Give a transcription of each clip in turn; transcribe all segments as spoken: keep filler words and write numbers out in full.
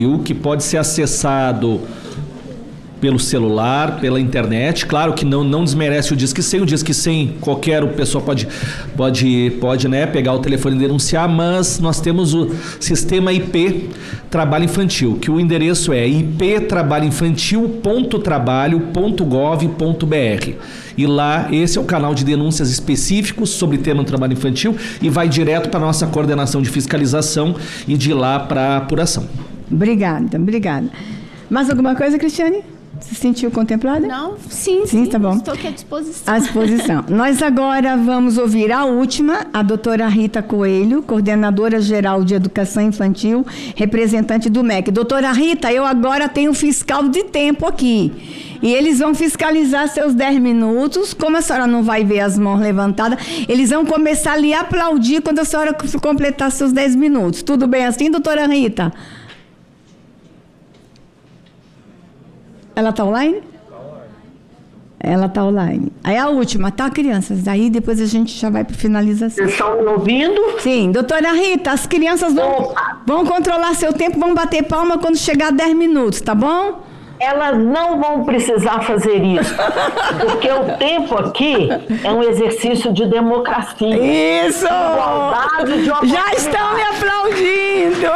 que pode ser acessado pelo celular, pela internet. Claro que não, não desmerece o Disque cem. O Disque cem, qualquer pessoa pode, pode, pode né, pegar o telefone e denunciar, mas nós temos o sistema I P Trabalho Infantil, que o endereço é i p trabalho infantil ponto trabalho ponto gov ponto b r. E lá, esse é o canal de denúncias específicos sobre tema do trabalho infantil e vai direto para a nossa coordenação de fiscalização e de lá para apuração. Obrigada, obrigada. Mais alguma coisa, Cristiane? Se sentiu contemplada? Não, sim, sim, sim, tá bom. Estou aqui à disposição. À disposição. Nós agora vamos ouvir a última, a doutora Rita Coelho, coordenadora geral de educação infantil, representante do M E C. Doutora Rita, eu agora tenho fiscal de tempo aqui. E eles vão fiscalizar seus dez minutos. Como a senhora não vai ver as mãos levantadas, eles vão começar a lhe aplaudir quando a senhora completar seus dez minutos. Tudo bem assim, doutora Rita? Ela está online? Ela está online. Aí a última, tá, crianças? Aí depois a gente já vai para finalização. Vocês estão me ouvindo? Sim, doutora Rita, as crianças vão, vão controlar seu tempo, vão bater palma quando chegar a dez minutos, tá bom? Elas não vão precisar fazer isso, porque o tempo aqui é um exercício de democracia. Isso! Igualdade de oportunidade. Já estão me aplaudindo!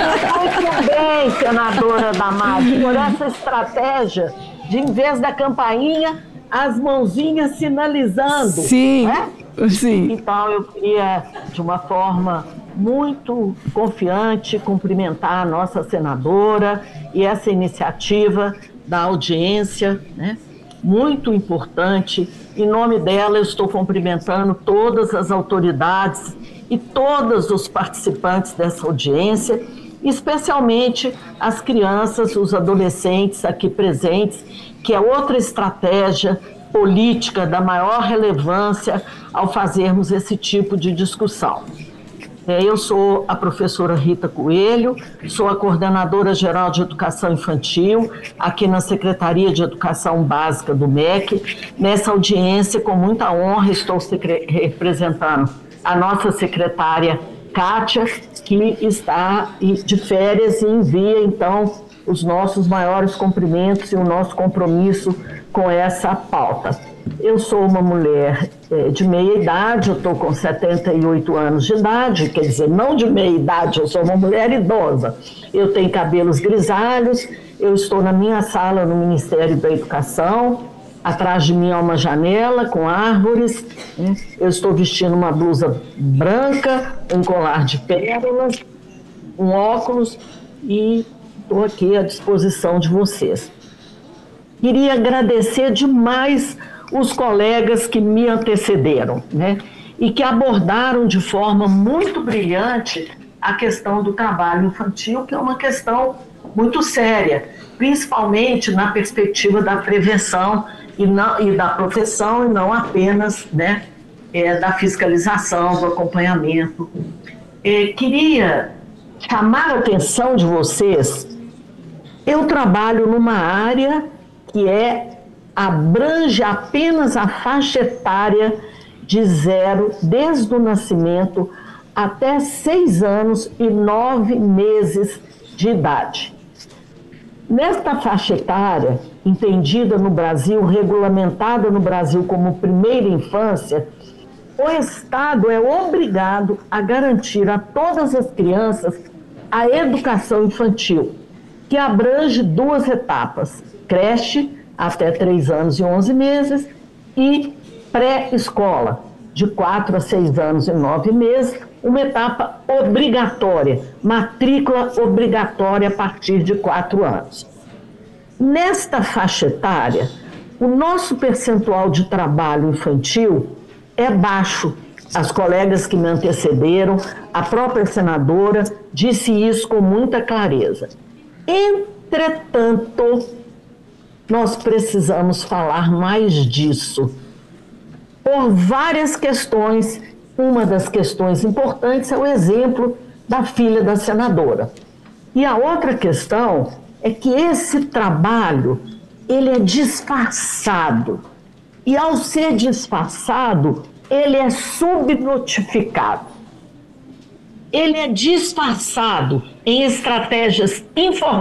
Muito bem, senadora Damásio, por essa estratégia de, em vez da campainha, as mãozinhas sinalizando. Sim, né? sim. Então, eu queria, de uma forma muito confiante, cumprimentar a nossa senadora e essa iniciativa da audiência, né? Muito importante. Em nome dela, eu estou cumprimentando todas as autoridades e todos os participantes dessa audiência, especialmente as crianças, os adolescentes aqui presentes, que é outra estratégia política da maior relevância ao fazermos esse tipo de discussão. Eu sou a professora Rita Coelho, sou a coordenadora geral de educação infantil aqui na Secretaria de Educação Básica do M E C. Nessa audiência, com muita honra, estou representando a nossa secretária Kátia, que está de férias e envia, então, os nossos maiores cumprimentos e o nosso compromisso com essa pauta. Eu sou uma mulher é, de meia idade, eu estou com setenta e oito anos de idade, quer dizer, não de meia idade, eu sou uma mulher idosa. Eu tenho cabelos grisalhos, eu estou na minha sala no Ministério da Educação, atrás de mim há uma janela com árvores, né? Eu estou vestindo uma blusa branca, um colar de pérolas, um óculos e estou aqui à disposição de vocês. Queria agradecer demais os colegas que me antecederam, né? E que abordaram de forma muito brilhante a questão do trabalho infantil, que é uma questão muito séria, principalmente na perspectiva da prevenção e, não, e da proteção, e não apenas, né, é, da fiscalização, do acompanhamento. É, queria chamar a atenção de vocês. Eu trabalho numa área que é abrange apenas a faixa etária de zero, desde o nascimento até seis anos e nove meses de idade. Nesta faixa etária, entendida no Brasil, regulamentada no Brasil como primeira infância, o Estado é obrigado a garantir a todas as crianças a educação infantil, que abrange duas etapas: creche, até três anos e onze meses, e pré-escola, de quatro a seis anos e nove meses, uma etapa obrigatória, matrícula obrigatória a partir de quatro anos. Nesta faixa etária, o nosso percentual de trabalho infantil é baixo. As colegas que me antecederam, a própria senadora, disse isso com muita clareza. Entretanto, nós precisamos falar mais disso, por várias questões. Uma das questões importantes é o exemplo da filha da senadora. E a outra questão é que esse trabalho, ele é disfarçado. E ao ser disfarçado, ele é subnotificado. ele é disfarçado em estratégias informáticas